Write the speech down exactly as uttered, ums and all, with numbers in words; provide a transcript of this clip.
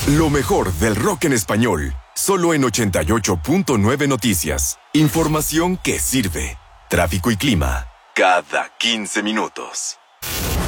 Lo mejor del rock en español, solo en ochenta y ocho punto nueve Noticias. Información que sirve. Tráfico y clima, cada quince minutos.